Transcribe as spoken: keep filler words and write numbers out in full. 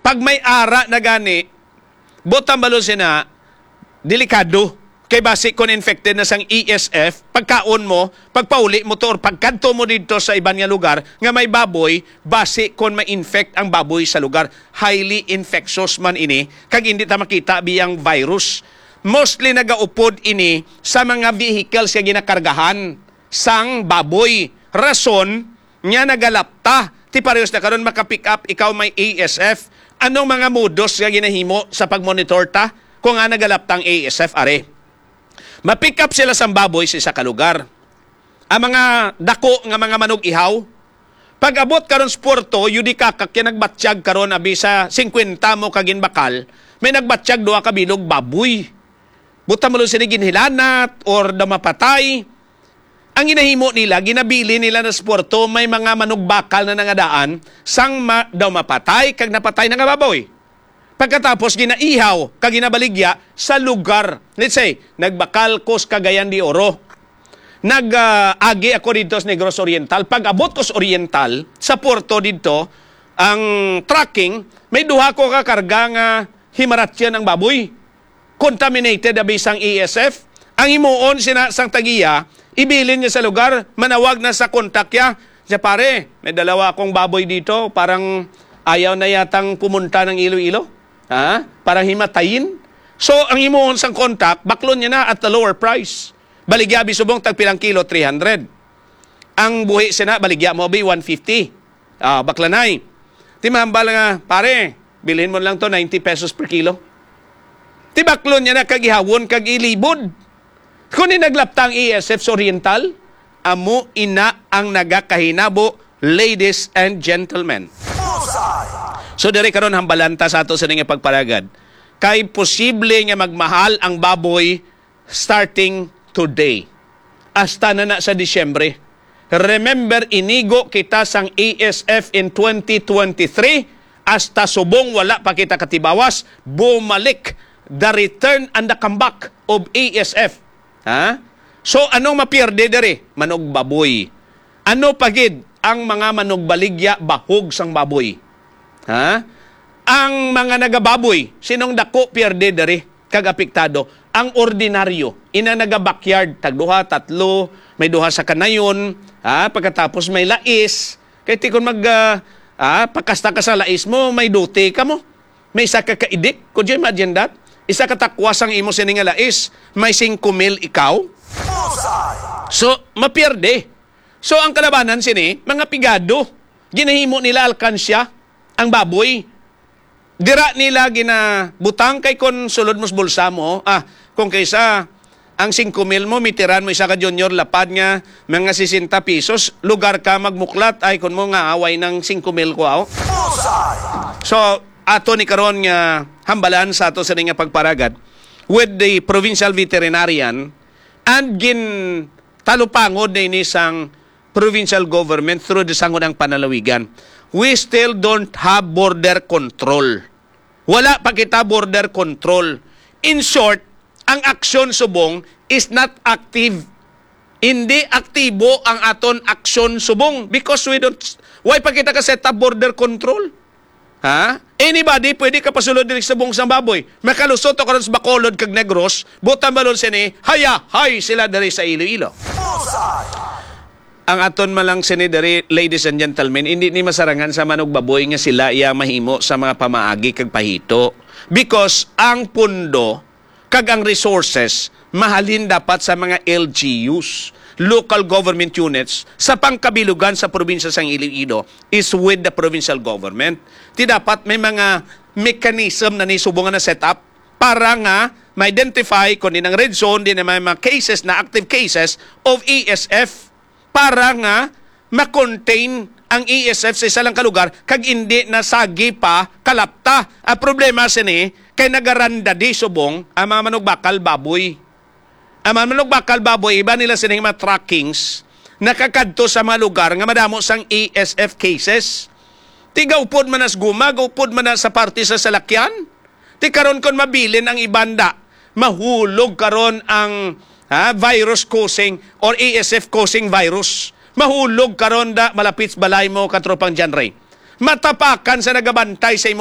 Pag may ara na gani, botang balon sina, delikado. Kay basi kung infected na sang E S F, pagkaon mo, pagpauli mo to, or pagkanto mo dito sa ibang nga lugar, nga may baboy, basi kung ma-infect ang baboy sa lugar. Highly infectious man ini, kag hindi ta makita biyang virus. Mostly nagaupod ini sa mga vehicles nga ginakargahan sang baboy. Rason, nga nagalapta. Ti parehas na karon makapick up, ikaw may A S F. Anong mga modus nga ginahimo sa pagmonitor ta? Kung nga nagalaptang A S F, are. Ma-pick up sila sa baboy sa isa ka lugar. Ang mga dako nga mga manog ihaw, pag abot karon sa porto, yudi kakak yan nagbatsyag karon abi sa fifty mo kagin bakal, may nagbatsyag duha ka bilog baboy. Buta mo sila ginhilanat or damapatay. Ang ginahimo nila, ginabili nila na sa porto, may mga manog bakal na nangadaan, sang ma daw mapatay, kag napatay na nga baboy. Pagkatapos, ginaihaw, kag ginabaligya sa lugar. Let's say, nagbakal ko sa Cagayan de Oro. Nag-agi uh, ako dito sa Negros Oriental. Pag abot ko sa Oriental, sa porto dito, ang trucking, may duha ko kakarga nga himaratya ng baboy. Contaminated na bisang E S F. Ang imuon sina sang tagiya, ibilin niya sa lugar, manawag na sa kontak niya. Siya pare, may dalawa akong baboy dito, parang ayaw na yatang pumunta ng Iloilo. Ha? Para himatayin. So, ang imuon sang kontak, baklon niya na at a lower price. Baligya, bisubong, tagpilang kilo, three hundred. Ang buhi sina, baligya mo, one fifty. Ah, baklanay. Timahambal nga, pare, bilhin mo lang to, ninety pesos per kilo. Tibaklon niya na, kagihawon, kagilibod. Kung inaglaptang E S F sa Oriental, amo ina ang nagakahinabo, ladies and gentlemen. So, diri karon hambalanta sa ato sa nga pagparagad. Kay posible nga magmahal ang baboy starting today. Hasta na na sa Disyembre. Remember, inigo kita sang A S F in twenty twenty-three. Hasta subong wala pa kita katibawas. Bumalik the return and the comeback of A S F. Ha? So, anong mapierde diri? Manog baboy. Ano pagid ang mga manog baligya bahog sang baboy? Ha? Ang mga nagababoy, sinong dako pierde dere kag apektado? Ang ordinaryo, ina naga-backyard, tagduha, tatlo, may duha sa kanayon, ha? Pagkatapos may lais, kay ti kun mag uh, ah, pakasta ka sa lais mo, may duti ka mo. May isa ka kaidik, could you imagine that? Isa ka takwas ang imo sining nga lais, may five mil ikaw. So, mapierde. So, ang kalabanan sini, mga pigado, ginahimo nila alkansya, ang baboy. Dira nila ginabutang kay kon sulod mo sa bulsa mo. Ah, kung kaysa ang five mil mo, mitiran mo isa ka junior lapad nga mga sixty pesos, lugar ka magmuklat, ay kon mo nga away ng five mil ko aw. So, ato ni karon nga hambalan sa ato sa nga pagparagad with the provincial veterinarian and gin talupangod na inisang provincial government through the sangunang panalawigan. We still don't have border control. Wala pa kita border control. In short, ang aksyon subong is not active. Hindi aktibo ang aton aksyon subong because we don't, why pa kita ka set up border control? Ha? Anybody, pwede ka pasulod diri sa subong sa baboy. Makalusot o karon sa Bacolod kag Negros, butan balon sini, haya, hay sila diri sa Iloilo. Ang aton malang sinidari, ladies and gentlemen, hindi ni masarangan sa manog baboy nga sila iya mahimo sa mga pamaagi kag pahito. Because ang pundo kag ang resources mahalin dapat sa mga L G Us, local government units, sa pangkabilugan sa probinsya sang Iloilo is with the provincial government. Ti dapat may mga mechanism na nisubungan na set up para nga ma-identify kung din ang red zone, din may mga cases na active cases of E S F para nga ma-contain ang E S F sa isa lang kalugar kag hindi nasagi pa kalapta. Ang problema sini kay nagaranda di subong ang mga manugbakal baboy. Ang mga manugbakal baboy, iba nila sining mga trackings nakakadto sa mga lugar nga madamo sang E S F cases. Tiga upod man as gumag, upod man sa parte sa salakyan. Ti karon kon mabilin ang ibanda, mahulog karon ang ha, virus causing or E S F causing virus. Mahulog karon da malapit balay mo katropang John Ray. Matapakan sa nagabantay sa imo